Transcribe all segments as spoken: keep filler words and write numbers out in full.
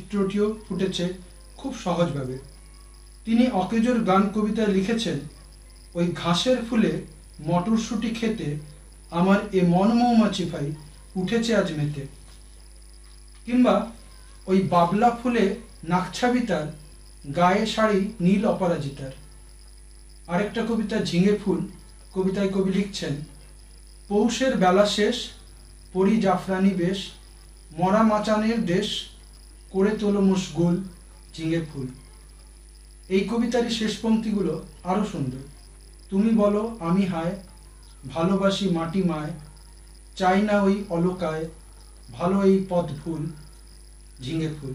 চিত্রটিও ফুটেছে খুব সহজভাবে। তিনি অকেজোর গান কবিতায় লিখেছেন, ওই ঘাসের ফুলে মটরশুঁটি খেতে আমার এ মন মৌমাছি ভাই উঠেছে আজ মেতে। কিংবা ওই বাবলা ফুলে নাকছাবিতার গায়ে শাড়ি নীল অপরাজিতার। আরেকটা কবিতা ঝিঙে ফুল কবিতায় কবি লিখছেন, পৌষের বেলা শেষ পরি জাফরানি বেশ, মরা মাচানের দেশ করে তোলো মুশগুল ঝিঙে ফুল। এই কবিতারই শেষ পংক্তিগুলো আরো সুন্দর। তুমি বলো আমি হায়, ভালোবাসি মাটি মায়, চাই না ওই অলোকায়, ভালো এই পথ ভুল ঝিঙে ফুল।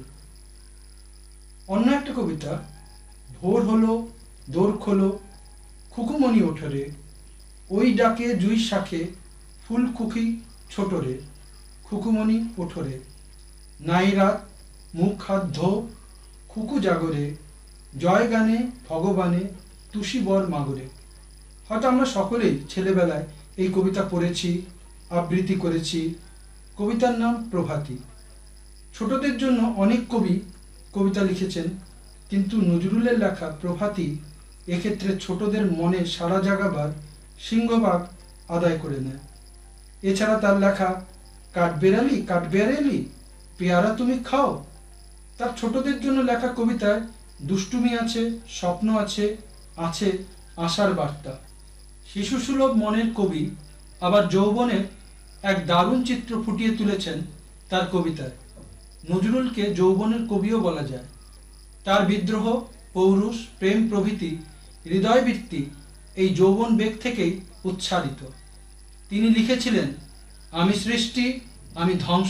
অন্য একটা কবিতা, ভোর হলো দোর খোলো খুকুমণি ওঠরে, ওই ডাকে জুই শাখে ফুল খুকি ছোটরে, খুকুমণি ওঠরে, নাই রাত মুখ হাত ধো খুকু জাগরে, জয় গানে ভগবানে তুষি বর মাগরে। হয়তো আমরা সকলেই ছেলেবেলায় এই কবিতা পড়েছি, আবৃত্তি করেছি। কবিতার নাম প্রভাতী। ছোটদের জন্য অনেক কবি কবিতা লিখেছেন, কিন্তু নজরুলের লেখা প্রভাতী এক্ষেত্রে ছোটদের মনে সাড়া জাগাবার সিংহভাগ আদায় করে নেয়। এছাড়া তার লেখা কাঠবেড়ালি কাঠবেড়ালি পেয়ারা তুমি খাও, তার ছোটদের জন্য লেখা কবিতায় দুষ্টুমি আছে, স্বপ্ন আছে, আছে আশার বার্তা। শিশুসুলভ মনের কবি আবার যৌবনের এক দারুণ চিত্র ফুটিয়ে তুলেছেন তার কবিতায়। নজরুলকে যৌবনের কবিও বলা যায়। তার বিদ্রোহ, পৌরুষ, প্রেম প্রভৃতি হৃদয়বৃত্তি এই যৌবন বেগ থেকেই উচ্চারিত। তিনি লিখেছিলেন, আমি সৃষ্টি আমি ধ্বংস।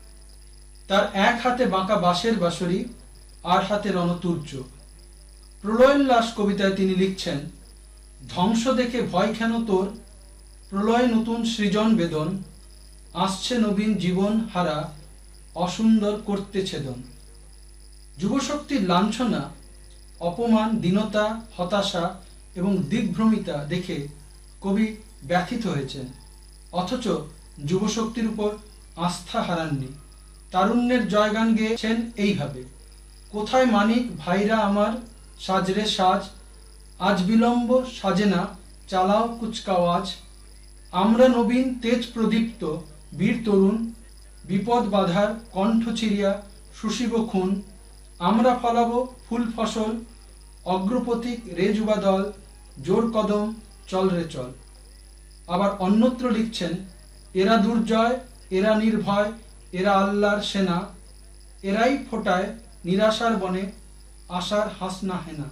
তার এক হাতে বাঁকা বাঁশের বাঁশরি, আর হাতে রণতুর্য। প্রলয়োল্লাস কবিতায় তিনি লিখছেন, ধ্বংস দেখে ভয় কেন তোর, প্রলয় নতুন সৃজন বেদন, আসছে নবীন জীবন হারা, অসুন্দর করতে ছেদন। যুবশক্তির লাঞ্ছনা, অপমান, দীনতা, হতাশা এবং দিগ্ভ্রমিতা দেখে কবি ব্যথিত হয়েছেন, অথচ যুবশক্তির উপর আস্থা হারাননি। তারুণ্যের জয়গান গেয়েছেন এইভাবে, কোথায় মানিক ভাইরা আমার সাজরে সাজ, আজ বিলম্ব সাজে না চালাও কুচকাওয়াজ, আমরা নবীন তেজ প্রদীপ্ত বীর তরুণ, বিপদ বাধার কণ্ঠ চিরিয়া সুশিব খুন, আমরা ফলাবো ফুল ফসল অগ্রপথিক রে যুবা দল, জোর কদম চল রে চল। আবার অন্যত্র লিখছেন, এরা দুর্জয় এরা নির্ভয় এরা আল্লাহর সেনা, এরাই ফোটায় নিরাশার বনে আশার হাসনা হেনা।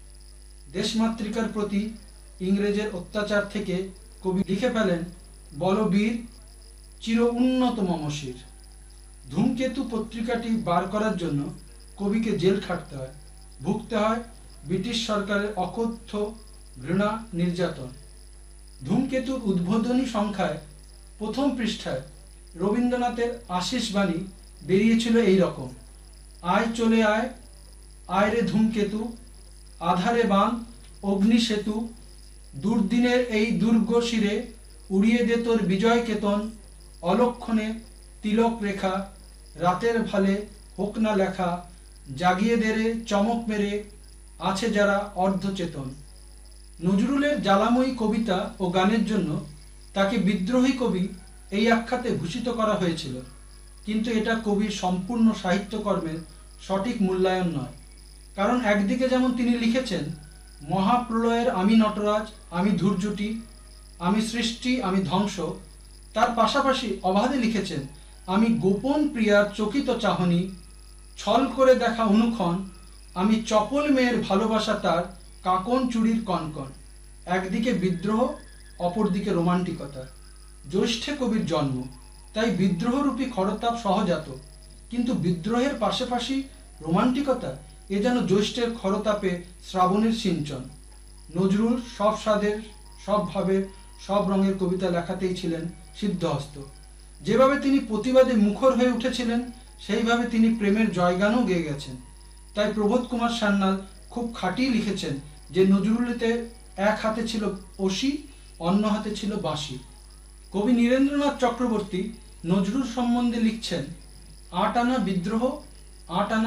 দেশমাতৃকার প্রতি ইংরেজের অত্যাচার থেকে কবি লিখে ফেলেন, বলবীর চির উন্নত মমশির। ধূমকেতু পত্রিকাটি বার করার জন্য কবিকে জেল খাটতে হয়, ভুগতে হয় ব্রিটিশ সরকারের অকথ্য ঘৃণা নির্যাতন। ধূমকেতুর উদ্বোধনী সংখ্যায় প্রথম পৃষ্ঠায় রবীন্দ্রনাথের আশিস বাণী বেরিয়েছিল এই রকম, আয় চলে আয় আয় রে ধূমকেতু, আধারে বান অগ্নি সেতু, দুর্দিনের এই দুর্গ শিরে উড়িয়ে দে তোর বিজয় কেতন, অলক্ষণে তিলক রেখা, রাতের ভালে হোক না লেখা, জাগিয়ে দেরে চমক মেরে আছে যারা অর্ধচেতন। নজরুলের জ্বালাময়ী কবিতা ও গানের জন্য তাকে বিদ্রোহী কবি এই আখ্যাতে ভূষিত করা হয়েছিল, কিন্তু এটা কবির সম্পূর্ণ সাহিত্যকর্মের সঠিক মূল্যায়ন নয়। কারণ একদিকে যেমন তিনি লিখেছেন, মহাপ্রলয়ের আমি নটরাজ আমি ধূর্যটি, আমি সৃষ্টি আমি ধ্বংস, তার পাশাপাশি অবাধে লিখেছেন, আমি গোপন প্রিয়ার চকিত চাহনি, ছল করে দেখা অনুক্ষণ, আমি চপল মেয়ের ভালোবাসা তার কাকন চুরির কনকন। একদিকে বিদ্রোহ, অপরদিকে রোমান্টিকতা। জ্যৈষ্ঠে কবির জন্ম, তাই বিদ্রোহরূপী খরতাপ সহজাত, কিন্তু বিদ্রোহের পাশাপাশি রোমান্টিকতা এ যেন জ্যৈষ্ঠের খরতাপে শ্রাবণের সিঞ্চন। নজরুল সব স্বাদের সব ভাবের সব রঙের কবিতা লেখাতেই ছিলেন সিদ্ধহস্ত। যেভাবে তিনি প্রতিবাদে মুখর হয়ে উঠেছিলেন, সেইভাবে তিনি প্রেমের জয়গানও গেয়ে গেছেন। তাই প্রবোধ কুমার সান্যাল খুব খাটিয়ে লিখেছেন যে নজরুলেতে এক হাতে ছিল অসি, অন্য হাতে ছিল বাঁশি। কবি নীরেন্দ্রনাথ চক্রবর্তী নজরুল সম্বন্ধে লিখছেন, আট আনা বিদ্রোহ আট আনা